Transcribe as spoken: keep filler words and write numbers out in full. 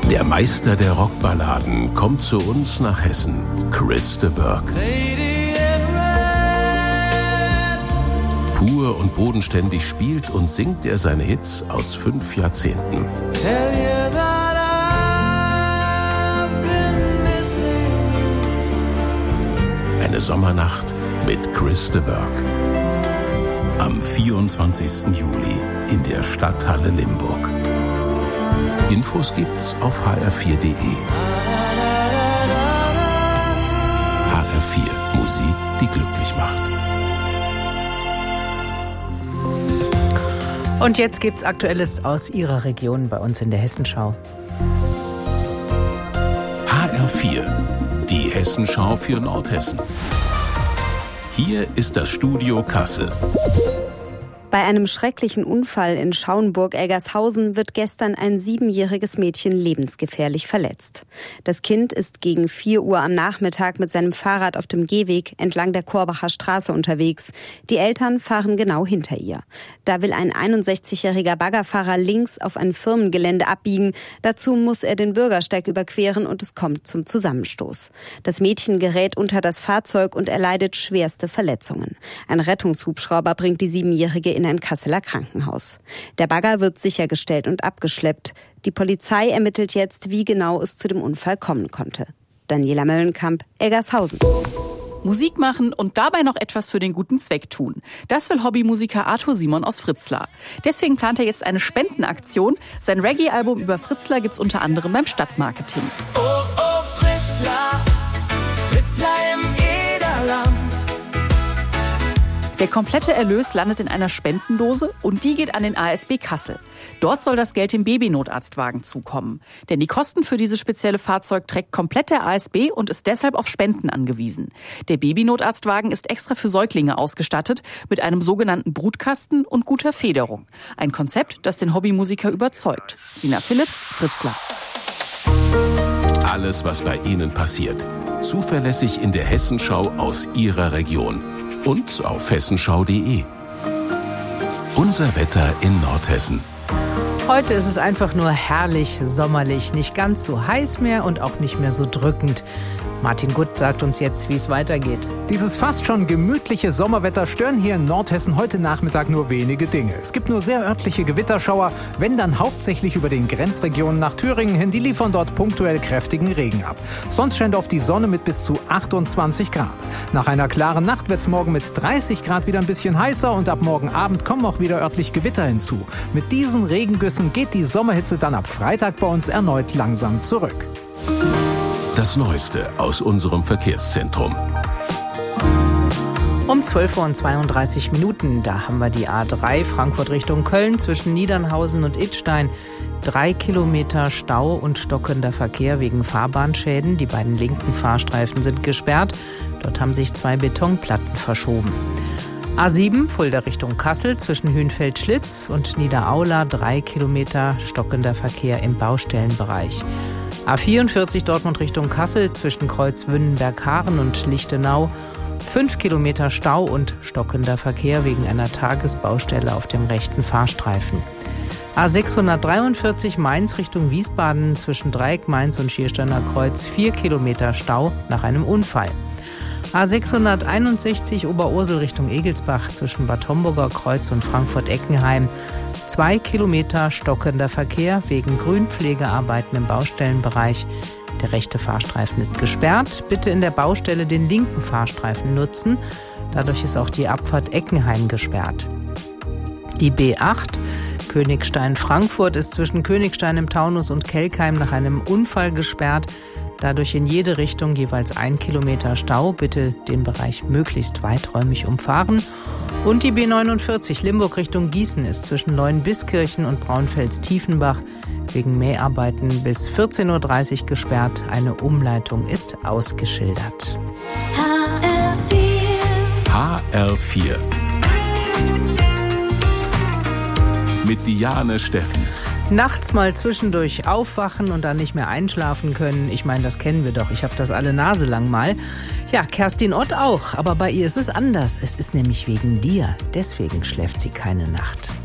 Der Meister der Rockballaden kommt zu uns nach Hessen, Chris de Burgh. Pur und bodenständig spielt und singt er seine Hits aus fünf Jahrzehnten. Eine Sommernacht mit Chris de Burgh. Am vierundzwanzigsten Juli in der Stadthalle Limburg. Infos gibt's auf h r vier punkt d e. H R vier, Musik, die glücklich macht. Und jetzt gibt's Aktuelles aus Ihrer Region bei uns in der Hessenschau. H R vier, die Hessenschau für Nordhessen. Hier ist das Studio Kassel. Bei einem schrecklichen Unfall in Schauenburg-Eggershausen wird gestern ein siebenjähriges Mädchen lebensgefährlich verletzt. Das Kind ist gegen vier Uhr am Nachmittag mit seinem Fahrrad auf dem Gehweg entlang der Korbacher Straße unterwegs. Die Eltern fahren genau hinter ihr. Da will ein einundsechzigjähriger Baggerfahrer links auf ein Firmengelände abbiegen. Dazu muss er den Bürgersteig überqueren und es kommt zum Zusammenstoß. Das Mädchen gerät unter das Fahrzeug und erleidet schwerste Verletzungen. Ein Rettungshubschrauber bringt die Siebenjährige in ein Kasseler Krankenhaus. Der Bagger wird sichergestellt und abgeschleppt. Die Polizei ermittelt jetzt, wie genau es zu dem Unfall kommen konnte. Daniela Möllenkamp, Eggershausen. Musik machen und dabei noch etwas für den guten Zweck tun. Das will Hobbymusiker Arthur Simon aus Fritzlar. Deswegen plant er jetzt eine Spendenaktion. Sein Reggae-Album über Fritzlar gibt's unter anderem beim Stadtmarketing. Oh, oh, Fritzlar, Fritzlar im Ederland. Der komplette Erlös landet in einer Spendendose und die geht an den A S B Kassel. Dort soll das Geld dem Babynotarztwagen zukommen. Denn die Kosten für dieses spezielle Fahrzeug trägt komplett der A S B und ist deshalb auf Spenden angewiesen. Der Babynotarztwagen ist extra für Säuglinge ausgestattet mit einem sogenannten Brutkasten und guter Federung. Ein Konzept, das den Hobbymusiker überzeugt. Sina Philipps, Fritzlar. Alles, was bei Ihnen passiert. Zuverlässig in der Hessenschau aus Ihrer Region. Und auf hessenschau punkt d e. Unser Wetter in Nordhessen. Heute ist es einfach nur herrlich sommerlich, nicht ganz so heiß mehr und auch nicht mehr so drückend. Martin Gutt sagt uns jetzt, wie es weitergeht. Dieses fast schon gemütliche Sommerwetter stören hier in Nordhessen heute Nachmittag nur wenige Dinge. Es gibt nur sehr örtliche Gewitterschauer, wenn dann hauptsächlich über den Grenzregionen nach Thüringen hin, die liefern dort punktuell kräftigen Regen ab. Sonst scheint oft die Sonne mit bis zu achtundzwanzig Grad. Nach einer klaren Nacht wird es morgen mit dreißig Grad wieder ein bisschen heißer und ab morgen Abend kommen auch wieder örtlich Gewitter hinzu. Mit diesen Regengüssen geht die Sommerhitze dann ab Freitag bei uns erneut langsam zurück. Das Neueste aus unserem Verkehrszentrum. Um zwölf Uhr und zweiunddreißig Minuten, da haben wir die A drei Frankfurt Richtung Köln zwischen Niedernhausen und Idstein. Drei Kilometer Stau und stockender Verkehr wegen Fahrbahnschäden. Die beiden linken Fahrstreifen sind gesperrt. Dort haben sich zwei Betonplatten verschoben. A sieben Fulda Richtung Kassel zwischen Hünfeld-Schlitz und Niederaula. Drei Kilometer stockender Verkehr im Baustellenbereich. A vierundvierzig Dortmund Richtung Kassel zwischen Kreuzwünnenberg-Haaren und Lichtenau. Fünf Kilometer Stau und stockender Verkehr wegen einer Tagesbaustelle auf dem rechten Fahrstreifen. A sechshundertdreiundvierzig Mainz Richtung Wiesbaden zwischen Dreieck Mainz und Schiersteiner Kreuz. Vier Kilometer Stau nach einem Unfall. A sechshunderteinundsechzig Oberursel Richtung Egelsbach zwischen Bad Homburger Kreuz und Frankfurt-Eckenheim. Zwei Kilometer stockender Verkehr wegen Grünpflegearbeiten im Baustellenbereich. Der rechte Fahrstreifen ist gesperrt. Bitte in der Baustelle den linken Fahrstreifen nutzen. Dadurch ist auch die Abfahrt Eckenheim gesperrt. Die B acht Königstein-Frankfurt ist zwischen Königstein im Taunus und Kelkheim nach einem Unfall gesperrt. Dadurch in jede Richtung jeweils ein Kilometer Stau. Bitte den Bereich möglichst weiträumig umfahren. Und die B neunundvierzig Limburg Richtung Gießen ist zwischen Leuenbiskirchen und Braunfels-Tiefenbach wegen Mäharbeiten bis vierzehn Uhr dreißig gesperrt. Eine Umleitung ist ausgeschildert. H R vier. H R vier. Mit Diane Steffens. Nachts mal zwischendurch aufwachen und dann nicht mehr einschlafen können. Ich meine, das kennen wir doch. Ich habe das alle Nase lang mal. Ja, Kerstin Ott auch. Aber bei ihr ist es anders. Es ist nämlich wegen dir. Deswegen schläft sie keine Nacht.